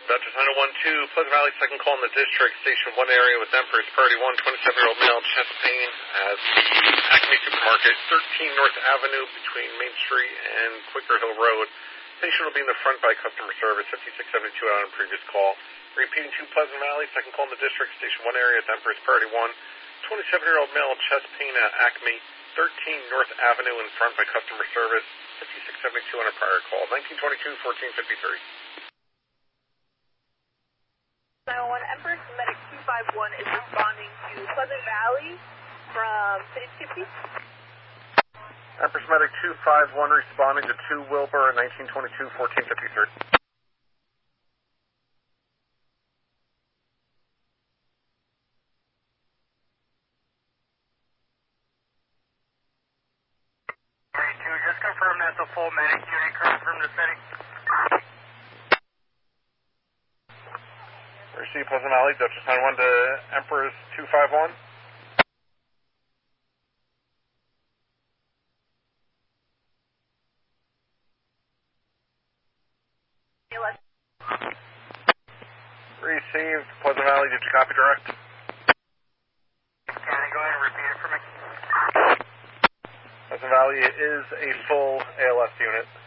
Dutchess 912, Pleasant Valley, second call in the district, station 1 area with Empress, priority 1, 27-year-old male, chest pain, as the Acme Supermarket, 13 North Avenue between Main Street and Quaker Hill Road. Patient will be in the front by customer service, 5672 out on previous call. Repeating to Pleasant Valley, second call in the district, station 1 area with Empress, priority 1, 27-year-old male, chest pain at Acme, 13 North Avenue in front by customer service, 5672 on a prior call, 1922-1453. 911 Empress, Medic 251 is responding to Pleasant Valley from City Chippy. Empress Medic 251 responding to 2 Wilbur, 1922-1453. Just confirm that's a full medic unit confirm the setting. Receive Pleasant Valley, Dutchess 91 to Empress 251. Received Pleasant Valley, did you copy direct? Can I go ahead and repeat it for me? Pleasant Valley is a full ALS unit.